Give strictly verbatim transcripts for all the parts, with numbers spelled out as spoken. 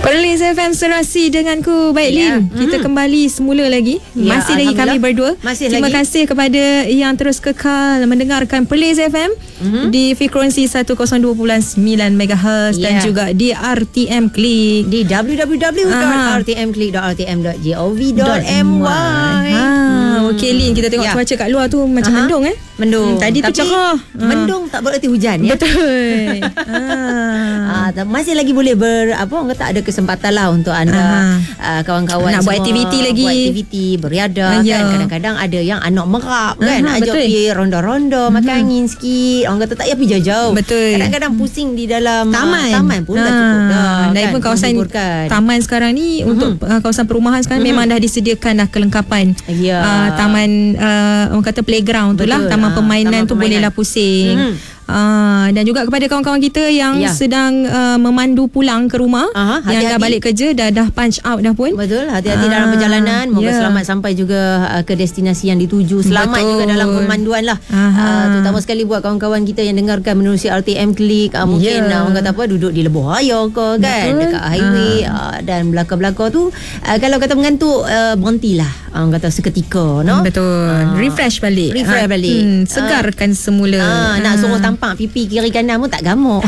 Perlis F M Serasi denganku. Baik, yeah. Lin, kita hmm. kembali semula lagi. Ya, masih lagi kami berdua. Masih Terima lagi. kasih kepada yang terus kekal mendengarkan Perlis F M mm-hmm. di frekuensi seratus dua puluh sembilan megahertz yeah. dan juga di R T M Klik di w w w dot r t m klik dot r t m dot gov dot m y. Ha, hmm. Okey, Lin, kita tengok yeah. cuaca kat luar tu macam Aha. mendung eh. Mendung. Hmm, tadi tu cerah. Mendung tak bererti hujan ya. Betul. ha. ha, masih lagi boleh ber apa orang kata ada kesempatan lah untuk anda uh, kawan-kawan nak semua buat aktiviti lagi, buat aktiviti beriadah ya. kan. Kadang-kadang ada yang anak merap kan, Aha, ajak betul. pergi ronda-ronda uh-huh. makan angin sikit. Orang kata tak payah pergi jauh-jauh. Betul. Kadang-kadang pusing di dalam taman, uh, taman pun ha. dah cukup dah. Dan kan? pun kawasan taman sekarang ni uh-huh. untuk uh, kawasan perumahan sekarang uh-huh. memang dah disediakan dah kelengkapan. Ya. Uh, taman uh, orang kata playground tu lah, taman permainan tu bolehlah pusing. Hmm. Uh, dan juga kepada kawan-kawan kita yang ya. sedang uh, memandu pulang ke rumah, Aha, yang dah balik kerja, dah dah punch out dah pun. Betul, hati-hati uh, dalam perjalanan. Moga yeah. selamat sampai juga uh, ke destinasi yang dituju. Selamat Betul. juga dalam pemanduan lah. uh, Terutama sekali buat kawan-kawan kita yang dengarkan menerusi R T M Klik, uh, mungkin yeah. uh, orang kata apa, duduk di lebuh raya ke kan, Betul. dekat highway uh. Uh, dan belakang-belakang tu uh, kalau kata mengantuk, uh, berhentilah, uh, orang kata seketika, no? Betul. uh, Refresh balik, Refresh uh, balik hmm, Segarkan uh, semula. uh, Nak suruh tampak pipi kiri kanan pun tak gamuk.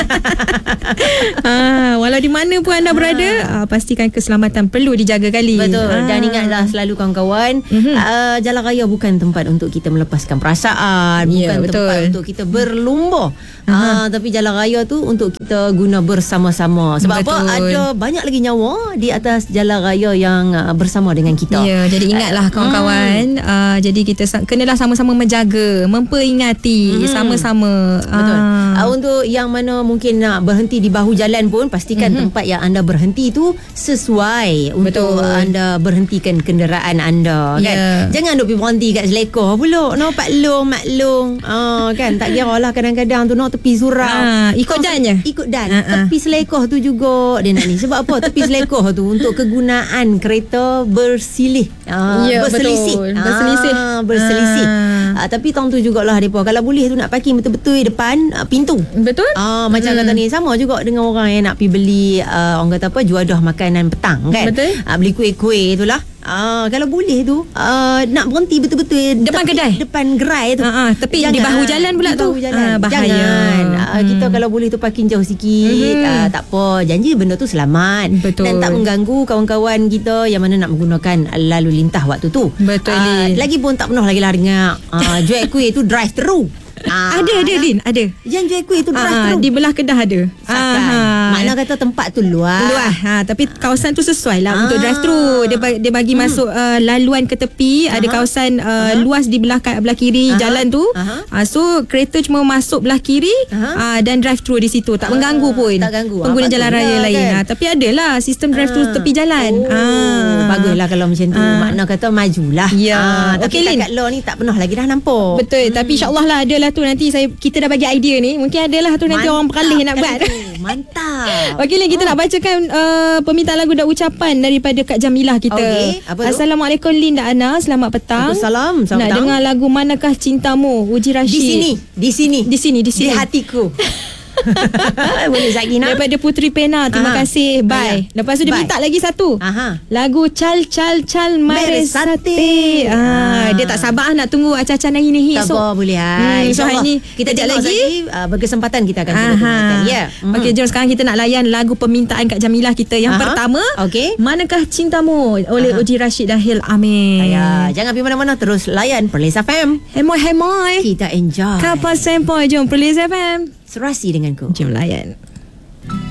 ha, walau di mana pun anda berada, ha. uh, pastikan keselamatan perlu dijaga kali. Betul. Ha. Dan ingatlah selalu kawan-kawan, mm-hmm. uh, jalan raya bukan tempat untuk kita melepaskan perasaan, yeah, bukan betul. tempat untuk kita berlumba. Uh, tapi jalan raya tu untuk kita guna bersama-sama. Sebab betul. apa? Ada banyak lagi nyawa di atas jalan raya yang uh, bersama dengan kita. Ya, jadi ingatlah uh, kawan-kawan, hmm. uh, jadi kita kenalah sama-sama menjaga, memperingati hmm. sama-sama. Betul. Uh, untuk yang mana mungkin nak berhenti di bahu jalan pun, pastikan mm-hmm. tempat yang anda berhenti tu sesuai Betul. untuk anda berhentikan kenderaan anda, yeah. kan. Jangan duk pergi berhenti kat selekoh pula. No, Pak Long, Mak Long. Ah, kan, tak kira lah kadang-kadang tu no tepi surau. Ah, ikut dan je. Ikut dan. Uh-uh. Tepi selekoh tu juga dia nak ni. Sebab apa? Tepi selekoh tu untuk kegunaan kereta bersilih. Ah, yeah, berselisih. Betul. Berselisih. Ah, berselisih. Ah. Ah, tapi tang tu jugalah depa kalau boleh tu nak parking betul-betul di depan uh, pintu. Betul. Ah, macam hmm. kata ni sama juga dengan orang yang nak pergi beli uh, orang kata apa, juadah makanan petang kan. Betul. Ah, beli kuih-kuih itulah. Ah, kalau boleh tu uh, nak berhenti betul-betul depan tepi, kedai, depan gerai tu. Ha, tapi jangan, di bahu jalan pula di bahu tu. Jalan. Ah, bahaya. Jangan. Ah, hmm. Kita kalau boleh tu parking jauh sikit. Hmm. Ah, tak apa. Janji benda tu selamat. Betul. Dan tak mengganggu kawan-kawan kita yang mana nak menggunakan lalu lintas waktu tu. Betul. Ah, lagi pun tak pernah lagi lah dengar ah, jual kuih tu drive thru. Ah, ada ada Lin, ada. Yang jual kuih tu drive ah, thru. di belah Kedah ada. Ah, makna kata tempat tu luas. Luas. Ha, tapi kawasan tu sesuai lah ah. untuk drive thru. Dia bagi, dia bagi hmm. masuk uh, laluan ke tepi. Aha. Ada kawasan uh, luas di belah belah kiri Aha. jalan tu. Uh, so kereta cuma masuk belah kiri uh, dan drive thru di situ. Tak Aha. mengganggu pun. Tak ganggu. Pengguna jalan raya lain. Kan? Ha, tapi adalah sistem drive thru tepi jalan. Oh, ah. Baguslah kalau macam tu. Ah. Makna kata majulah. Ya. Ah, tapi okay, kat law ni tak pernah lagi dah nampak. Betul. Hmm. Tapi insya-Allah lah adalah tu nanti saya kita dah bagi idea ni. Mungkin adalah tu nanti Mantap. orang peralih nak buat. Mantap. Okey, Lin, kita oh. nak bacakan uh, permintaan lagu dan ucapan daripada Kak Jamilah kita. Okay. Assalamualaikum Lin dan Ana, selamat petang. Waalaikumsalam. Selamat nak petang. dengar lagu Manakah Cintamu, Uji Rashid. Di sini, di sini. Di sini, di sini. Di hatiku. Boleh Zakina. Daripada Putri Pena. Terima Aha. kasih. Bye. Ayah. Lepas tu dia Bye. minta lagi satu. Aha. Lagu Cal Cal Cal Mare Sate. Ah, dia tak sabar nak tunggu acacan hari ni esok. Tak boleh hai. Hmm, so hari ni kita sekejap lagi, lagi uh, berkesempatan kita akan dengarkan. Ya. Yeah. Mm-hmm. Okey, jom sekarang kita nak layan lagu permintaan Kak Jamilah kita. Yang Aha. pertama, okay. Manakah Cintamu oleh Aha. Uji Rashid dan Hil Amin. Ya, jangan pergi mana-mana, terus layan Perlis F M. Hemoy hemoy. Kita enjoy. Kapal sempoi, jom Perlis F M. Serasi denganku. Jom layan.